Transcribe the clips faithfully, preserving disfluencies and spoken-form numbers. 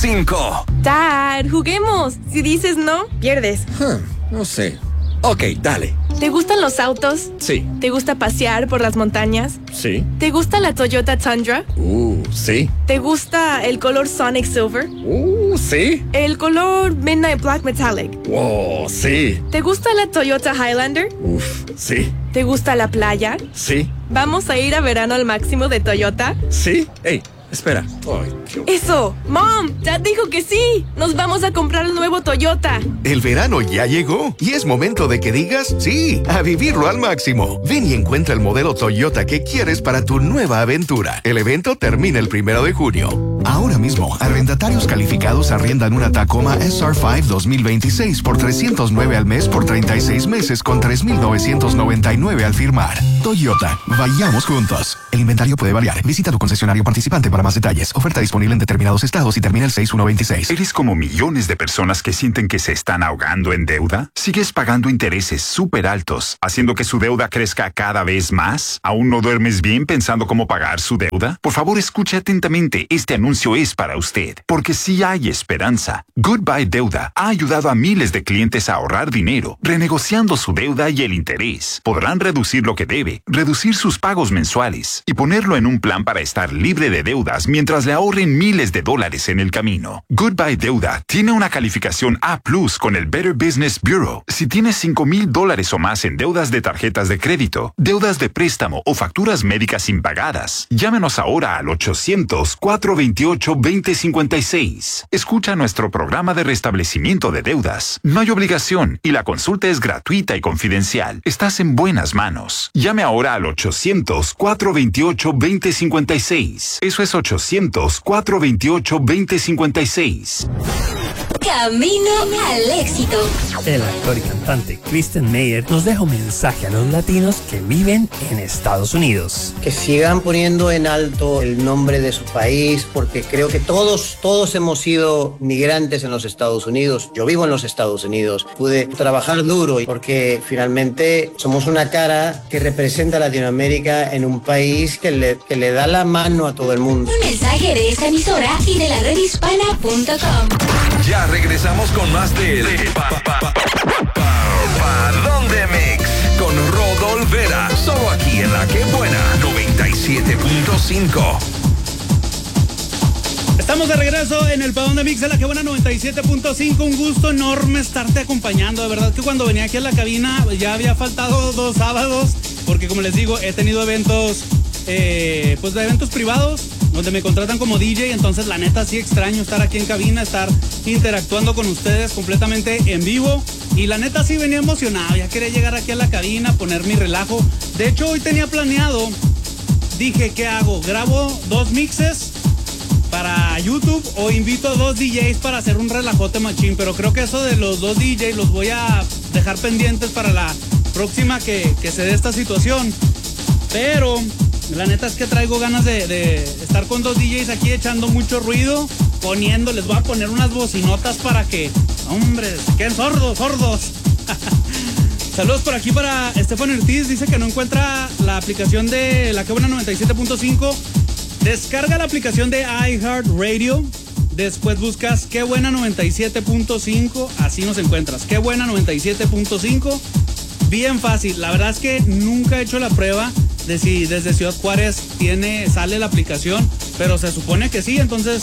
cinco. Dad, juguemos. Si dices no, pierdes. Huh, no sé. Ok, dale. ¿Te gustan los autos? Sí. ¿Te gusta pasear por las montañas? Sí. ¿Te gusta la Toyota Tundra? Uh, sí. ¿Te gusta el color Sonic Silver? Uh, sí. ¿El color Midnight Black Metallic? Wow, sí. ¿Te gusta la Toyota Highlander? Uf, sí. ¿Te gusta la playa? Sí. ¿Vamos a ir a verano al máximo de Toyota? Sí. Hey, espera. Ay, qué... ¡Eso! ¡Mom! ¡Dad dijo que sí! ¡Nos vamos a comprar el nuevo Toyota! El verano ya llegó y es momento de que digas sí a vivirlo al máximo. Ven y encuentra el modelo Toyota que quieres para tu nueva aventura. El evento termina el primero de junio. Ahora mismo, arrendatarios calificados arriendan una Tacoma S R cinco dos mil veintiséis por trescientos nueve al mes por treinta y seis meses con tres mil novecientos noventa y nueve al firmar. Toyota, vayamos juntos. El inventario puede variar. Visita tu concesionario participante para más detalles. Oferta disponible en determinados estados y termina el seis uno veintiséis. ¿Eres como millones de personas que sienten que se están ahogando en deuda? ¿Sigues pagando intereses súper altos, haciendo que su deuda crezca cada vez más? ¿Aún no duermes bien pensando cómo pagar su deuda? Por favor, escuche atentamente. Este anuncio es para usted, porque sí hay esperanza. Goodbye Deuda ha ayudado a miles de clientes a ahorrar dinero, renegociando su deuda y el interés. Podrán reducir lo que debe, reducir sus pagos mensuales y ponerlo en un plan para estar libre de deudas mientras le ahorren miles de dólares en el camino. Goodbye Deuda tiene una calificación A plus con el Better Business Bureau. Si tienes cinco mil dólares o más en deudas de tarjetas de crédito, deudas de préstamo o facturas médicas impagadas, llámenos ahora al ochocientos, cuatrocientos veintiocho, veinte cincuenta y seis. Escucha nuestro programa de restablecimiento de deudas. No hay obligación y la consulta es gratuita y confidencial. Estás en buenas manos. Llame ahora al ochocientos, cuatrocientos veintiocho, veinte cincuenta y seis. Eso es ochocientos, cuatrocientos veintiocho, veinte cincuenta y seis. Camino al éxito. El actor y cantante Christian Meyer nos deja un mensaje a los latinos que viven en Estados Unidos. Que sigan poniendo en alto el nombre de su país, porque creo que todos, todos hemos sido migrantes en los Estados Unidos. Yo vivo en los Estados Unidos. Pude trabajar duro porque finalmente somos una cara que representa a Latinoamérica en un país que le, que le da la mano a todo el mundo. Un mensaje de esta emisora y de la red hispana punto com. Ya regresamos con más de Pa, pa, pa, pa, pa ¿Dónde Mix? Con Rodo Olvera. Solo aquí en La Que Buena noventa y siete punto cinco. Estamos de regreso en el Pa Dónde Mix de La Que Buena noventa y siete punto cinco. Un gusto enorme estarte acompañando. De verdad que cuando venía aquí a la cabina ya había faltado dos sábados, porque como les digo, he tenido eventos, eh, pues de eventos privados donde me contratan como D J. Entonces la neta sí extraño estar aquí en cabina, estar interactuando con ustedes completamente en vivo. Y la neta sí venía emocionado, ya quería llegar aquí a la cabina, poner mi relajo. De hecho hoy tenía planeado, dije, ¿qué hago? ¿Grabo dos mixes para YouTube o invito a dos D Js para hacer un relajote machín? Pero creo que eso de los dos D Js los voy a dejar pendientes para la próxima que, que se dé esta situación. Pero la neta es que traigo ganas de, de estar con dos D Js aquí echando mucho ruido, poniendo, les voy a poner unas bocinotas para que, hombre, se queden sordos, sordos. Saludos por aquí para Estefan Ortiz, dice que no encuentra la aplicación de La Que Buena noventa y siete punto cinco. Descarga la aplicación de iHeartRadio, después buscas Que Buena noventa y siete punto cinco, así nos encuentras, Que Buena noventa y siete punto cinco. Bien fácil, la verdad es que nunca he hecho la prueba de si desde Ciudad Juárez tiene, sale la aplicación, pero se supone que sí, entonces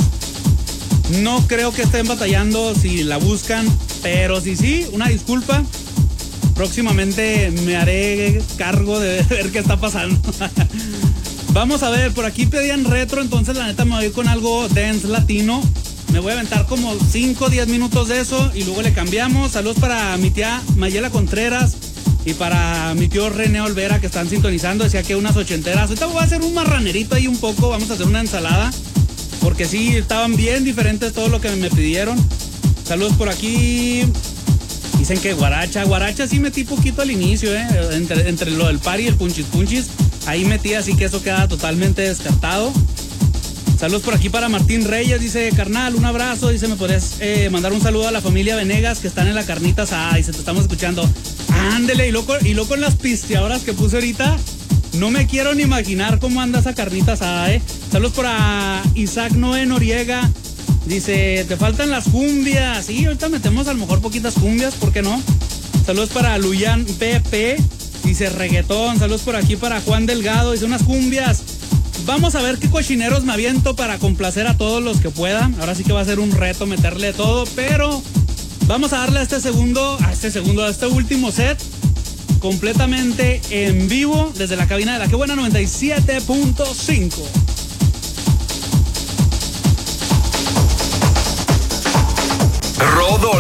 no creo que estén batallando si la buscan, pero si sí, una disculpa, próximamente me haré cargo de ver qué está pasando. Vamos a ver, por aquí pedían retro, entonces la neta me voy a ir con algo dance latino. Me voy a aventar como cinco o diez minutos de eso y luego le cambiamos. Saludos para mi tía Mayela Contreras y para mi tío René Olvera, que están sintonizando. Decía que unas ochenteras. Ahorita voy a hacer un marranerito ahí un poco. Vamos a hacer una ensalada, porque sí, estaban bien diferentes todo lo que me pidieron. Saludos por aquí. Dicen que guaracha. Guaracha sí metí poquito al inicio, ¿eh? Entre, entre lo del party y el punchis punchis. Ahí metí, así que eso queda totalmente descartado. Saludos por aquí para Martín Reyes. Dice, carnal, un abrazo. Dice, ¿me podés eh, mandar un saludo a la familia Venegas que están en la carnita asada? Dice, te estamos escuchando. Ándele, y loco, y loco en las pisteadoras que puse ahorita. No me quiero ni imaginar cómo anda esa carnita asada, ¿eh? Saludos para Isaac Noé Noriega. Dice, te faltan las cumbias. Sí, ahorita metemos a lo mejor poquitas cumbias, ¿por qué no? Saludos para Luyan P P. Dice reggaetón. Saludos por aquí para Juan Delgado. Dice unas cumbias. Vamos a ver qué cochineros me aviento para complacer a todos los que puedan. Ahora sí que va a ser un reto meterle todo, pero vamos a darle a este segundo, a este segundo, a este último set completamente en vivo desde la cabina de La Que Buena noventa y siete punto cinco. Rodolfo